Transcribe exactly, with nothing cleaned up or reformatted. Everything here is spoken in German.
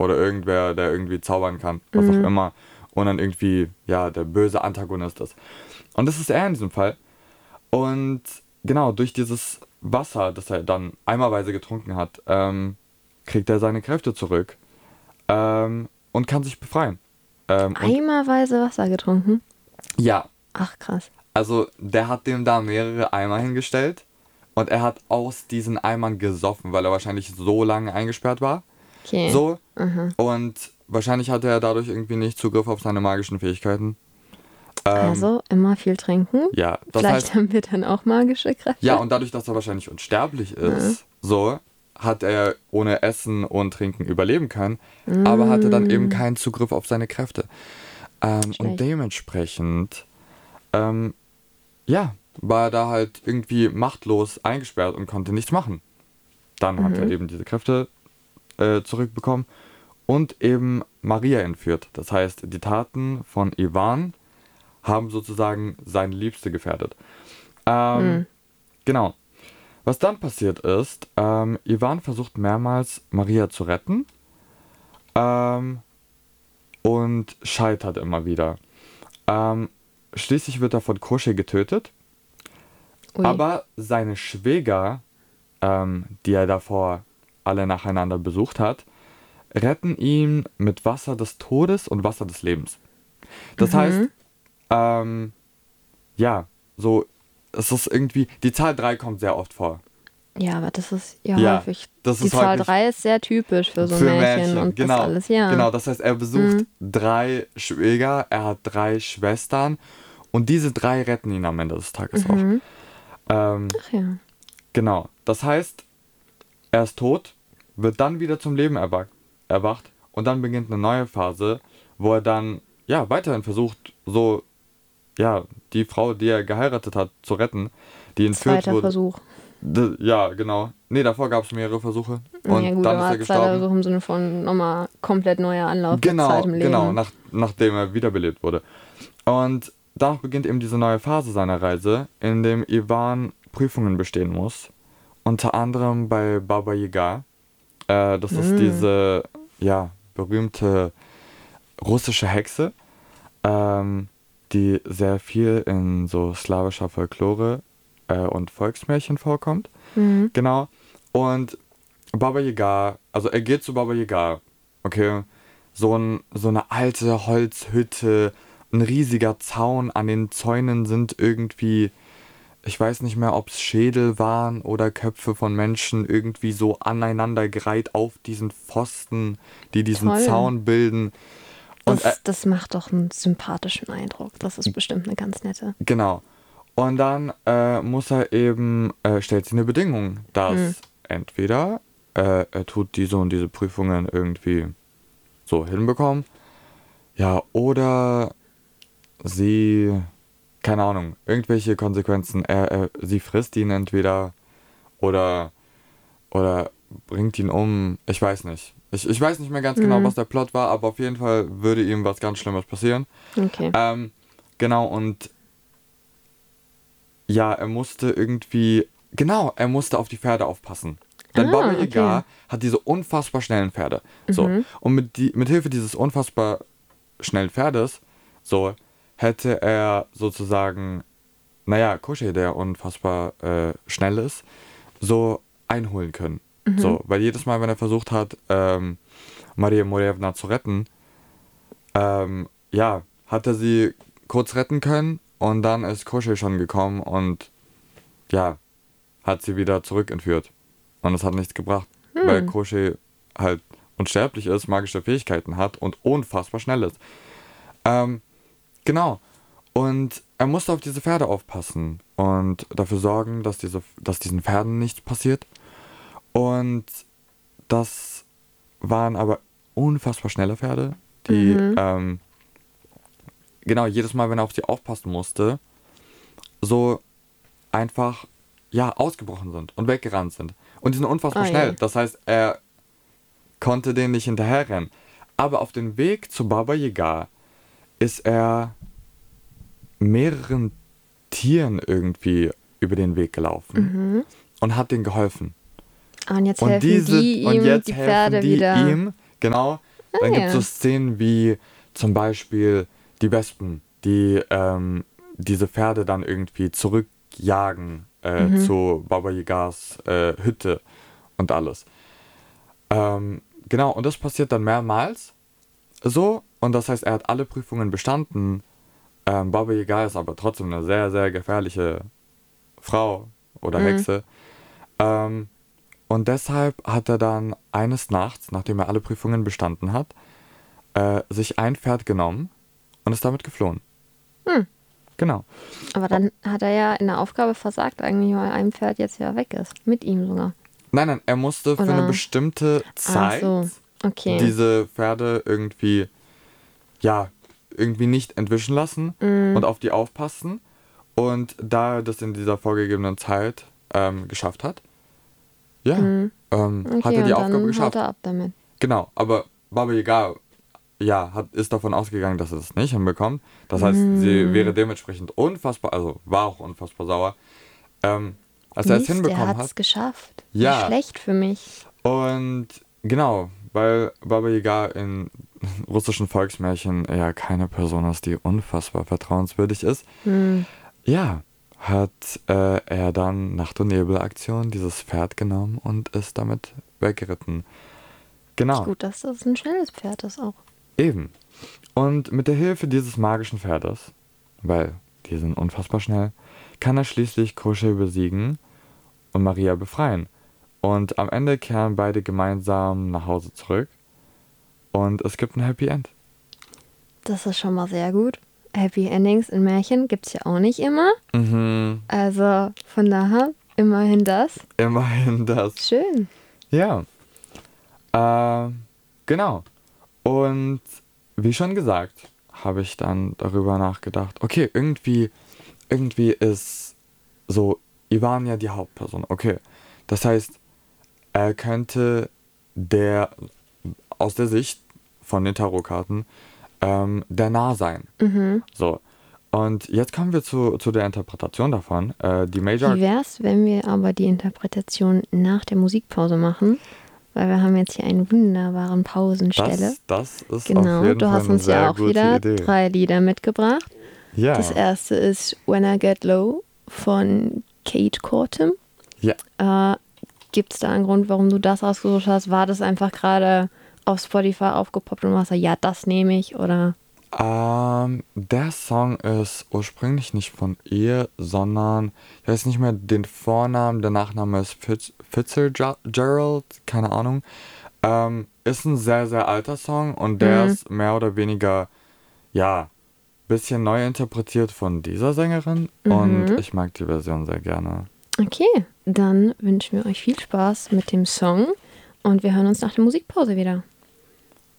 oder irgendwer, der irgendwie zaubern kann, was Mhm. auch immer, und dann irgendwie, ja, der böse Antagonist ist. Und das ist er in diesem Fall. Und genau, durch dieses Wasser, das er dann eimerweise getrunken hat, ähm, kriegt er seine Kräfte zurück ähm, und kann sich befreien. Ähm, und Eimerweise Wasser getrunken? ja, Ach, krass. also der hat dem da mehrere Eimer hingestellt und er hat aus diesen Eimern gesoffen, weil er wahrscheinlich so lange eingesperrt war. Okay. So, Mhm. und wahrscheinlich hatte er dadurch irgendwie nicht Zugriff auf seine magischen Fähigkeiten. Ähm, Also immer viel trinken. ja, das Vielleicht heißt, haben wir dann auch magische ja, Kräfte. und dadurch, dass er wahrscheinlich unsterblich Ja. ist, so, hat er ohne Essen und Trinken überleben können, aber hatte dann eben Mm, keinen Zugriff auf seine Kräfte. Ähm, und schlecht. dementsprechend, ähm, ja, war er da halt irgendwie machtlos eingesperrt und konnte nichts machen. Dann hat er Mhm. eben diese Kräfte äh, zurückbekommen und eben Maria entführt. Das heißt, die Taten von Ivan haben sozusagen seine Liebste gefährdet. Ähm, Mm. genau. Was dann passiert ist, ähm, Ivan versucht mehrmals Maria zu retten ähm, und scheitert immer wieder. Ähm, schließlich wird er von Koschei getötet, Ui. aber seine Schwäger, ähm, die er davor alle nacheinander besucht hat, retten ihn mit Wasser des Todes und Wasser des Lebens. Das heißt, Mhm. ähm, ja, so, es ist irgendwie, die Zahl drei kommt sehr oft vor. Ja, aber das ist ja Ja, häufig. das Die ist Zahl häufig drei ist sehr typisch für so für Märchen Märchen, und das genau. alles, ja. Genau, das heißt, er besucht Mhm. drei Schwäger, er hat drei Schwestern und diese drei retten ihn am Ende des Tages auch. Mhm. Ähm, Ach ja. genau, das heißt, er ist tot, wird dann wieder zum Leben erwacht, erwacht und dann beginnt eine neue Phase, wo er dann, ja, weiterhin versucht, so, ja, die Frau, die er geheiratet hat, zu retten, die entführt Zweiter wurde. Versuch. D ja, genau. Nee, davor gab es mehrere Versuche und Ja gut, dann ist er aber zweiter gestorben. Versuch im Sinne von nochmal komplett neuer Anlauf mit Genau, zweitem genau, Leben. nach, nachdem er wiederbelebt wurde. Und danach beginnt eben diese neue Phase seiner Reise, in dem Ivan Prüfungen bestehen muss. Unter anderem bei Baba Yaga. Äh, das ist Mhm. diese, ja, berühmte russische Hexe, ähm, die sehr viel in so slawischer Folklore äh, und Volksmärchen vorkommt. Mhm. Genau. Und Baba Yaga, also er geht zu Baba Yaga, okay? So, ein, so eine alte Holzhütte, ein riesiger Zaun, an den Zäunen sind irgendwie, ich weiß nicht mehr, ob es Schädel waren oder Köpfe von Menschen, irgendwie so aneinandergereiht auf diesen Pfosten, die diesen Toll. Zaun bilden. Und er, Das, das macht doch einen sympathischen Eindruck. Das ist bestimmt eine ganz nette. genau. Und dann äh, muss er eben, äh, stellt sie eine Bedingung, Hm. dass entweder äh, er tut diese und diese Prüfungen irgendwie so hinbekommen, ja, oder sie, keine Ahnung, irgendwelche Konsequenzen, er, er, sie frisst ihn entweder oder, oder bringt ihn um, ich weiß nicht. Ich, ich weiß nicht mehr ganz genau, Hm. was der Plot war, aber auf jeden Fall würde ihm was ganz Schlimmes passieren. Okay. Ähm, genau, und ja, er musste irgendwie, genau, er musste auf die Pferde aufpassen. Denn Baba Ah, okay. Yaga hat diese unfassbar schnellen Pferde. So, Mhm. und mit, die, mit Hilfe dieses unfassbar schnellen Pferdes, so, hätte er sozusagen, naja, Koschei, der unfassbar äh, schnell ist, so einholen können. Mhm. So, weil jedes Mal, wenn er versucht hat, ähm, Maria Morevna zu retten, ähm, ja, hat er sie kurz retten können und dann ist Koschei schon gekommen und ja, hat sie wieder zurückentführt. Und es hat nichts gebracht, weil Hm. Koschei halt unsterblich ist, magische Fähigkeiten hat und unfassbar schnell ist. Ähm, genau. Und er musste auf diese Pferde aufpassen und dafür sorgen, dass, diese, dass diesen Pferden nichts passiert. Und das waren aber unfassbar schnelle Pferde, die, Mhm. ähm, genau, jedes Mal, wenn er auf sie aufpassen musste, so einfach, ja, ausgebrochen sind und weggerannt sind. Und die sind unfassbar Oh schnell. je. Das heißt, er konnte denen nicht hinterherrennen. Aber auf dem Weg zu Baba Yaga ist er mehreren Tieren irgendwie über den Weg gelaufen Mhm. und hat denen geholfen. Ah, und jetzt Und helfen diese, die und ihm, jetzt die helfen Pferde die wieder. ihm, genau, Dann ja. gibt es so Szenen wie zum Beispiel die Wespen, die ähm, diese Pferde dann irgendwie zurückjagen äh, Mhm. zu Baba Yagas äh, Hütte und alles. Ähm, genau, und das passiert dann mehrmals so. Und das heißt, er hat alle Prüfungen bestanden. Ähm, Baba Yaga ist aber trotzdem eine sehr, sehr gefährliche Frau oder Mhm. Hexe. Ähm, und deshalb hat er dann eines Nachts, nachdem er alle Prüfungen bestanden hat, äh, sich ein Pferd genommen und ist damit geflohen. Hm. Genau. Aber dann hat er ja in der Aufgabe versagt eigentlich, weil ein Pferd jetzt ja weg ist. Mit ihm sogar. Nein, nein, er musste für eine Oder? bestimmte Ach Zeit so. Okay. diese Pferde irgendwie, ja, irgendwie nicht entwischen lassen Mhm. und auf die aufpassen. Und da er das in dieser vorgegebenen Zeit ähm, geschafft hat, ja, Mhm. ähm, hat Okay, er die und Aufgabe dann haut geschafft. er ab damit. Genau, aber Baba Yaga, ja, hat, ist davon ausgegangen, dass er es nicht hinbekommt. Das heißt, sie wäre Mhm. dementsprechend unfassbar, also war auch unfassbar sauer. Ähm, als er es Mist, der hinbekommen hat, hat's geschafft. Wie ja, schlecht für mich. und genau, weil Baba Yaga in russischen Volksmärchen ja keine Person ist, die unfassbar vertrauenswürdig ist, Hm. ja, hat äh, er dann Nacht- und Nebel-Aktion dieses Pferd genommen und ist damit weggeritten. Genau, Gut, dass das ein schnelles Pferd ist auch. eben. Und mit der Hilfe dieses magischen Pferdes, weil die sind unfassbar schnell, kann er schließlich Koschei besiegen und Maria befreien. Und am Ende kehren beide gemeinsam nach Hause zurück und es gibt ein Happy End. Das ist schon mal sehr gut. Happy Endings in Märchen gibt's ja auch nicht immer. Mhm, Also von daher immerhin das. immerhin das. Schön. Ja, äh, genau. Und wie schon gesagt, habe ich dann darüber nachgedacht, okay, irgendwie, irgendwie ist so Ivan ja die Hauptperson. Okay, das heißt, er könnte der, aus der Sicht von den Tarotkarten, ähm, der Narr sein. Mhm. So. Und jetzt kommen wir zu, zu der Interpretation davon. Äh, die Major. Wie wär's, wenn wir aber die Interpretation nach der Musikpause machen? Weil wir haben jetzt hier einen wunderbaren Pausenstelle. Das, das ist auf Genau, jeden du Fall hast eine uns sehr ja auch gute wieder Idee. drei Lieder mitgebracht. Das Ja. erste ist When I Get Low von Kate Cortum. Ja. Äh, Gibt es da einen Grund, warum du das ausgesucht hast? War das einfach gerade auf Spotify aufgepoppt und warst so, ja, das nehme ich? Oder? Ähm, der Song ist ursprünglich nicht von ihr, sondern ich weiß nicht mehr den Vornamen, der Nachname ist Fitz, Fitzgerald, keine Ahnung. Ähm, ist ein sehr, sehr alter Song und der Mhm. ist mehr oder weniger, ja, bisschen neu interpretiert von dieser Sängerin und Mhm. ich mag die Version sehr gerne. Okay, dann wünschen wir euch viel Spaß mit dem Song und wir hören uns nach der Musikpause wieder.